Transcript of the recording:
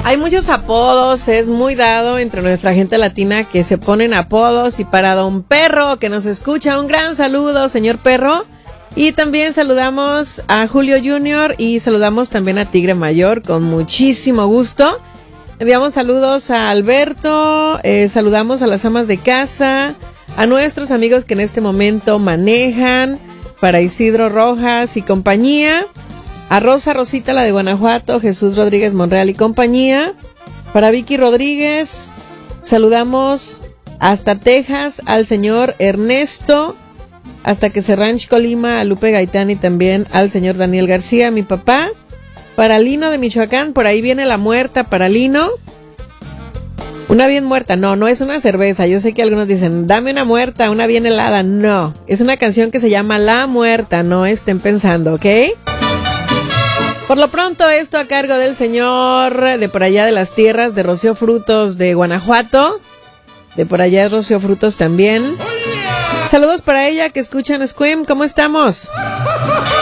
Hay muchos apodos, es muy dado entre nuestra gente latina que se ponen apodos, y para Don Perro que nos escucha, un gran saludo, señor Perro. Y también saludamos a Julio Junior y saludamos también a Tigre Mayor con muchísimo gusto. Enviamos saludos a Alberto, saludamos a las amas de casa, a nuestros amigos que en este momento manejan, para Isidro Rojas y compañía, a Rosa Rosita, la de Guanajuato, Jesús Rodríguez Monreal y compañía, para Vicky Rodríguez, saludamos hasta Texas al señor Ernesto, hasta que se Ranch Colima, a Lupe Gaitán y también al señor Daniel García, mi papá. Para Lino de Michoacán, por ahí viene la muerta para Lino. Una bien muerta, no es una cerveza. Yo sé que algunos dicen, dame una muerta, una bien helada. No, es una canción que se llama La Muerta, no estén pensando, ¿ok? Por lo pronto, esto a cargo del señor de por allá de las tierras de Rocío Frutos de Guanajuato. De por allá es Rocío Frutos también. Saludos para ella que escuchan Squim, ¿cómo estamos?